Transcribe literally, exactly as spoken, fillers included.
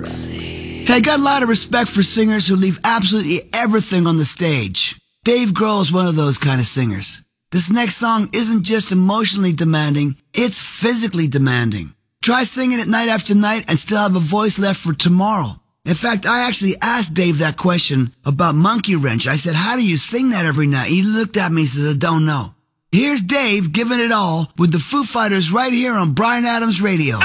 Hey, I got a lot of respect for singers who leave absolutely everything on the stage. Dave Grohl is one of those kind of singers. This next song isn't just emotionally demanding, it's physically demanding. Try singing it night after night and still have a voice left for tomorrow. In fact, I actually asked Dave that question about Monkey Wrench. I said, how do you sing that every night? He looked at me and says, I don't know. Here's Dave giving it all with the Foo Fighters right here on Bryan Adams Radio.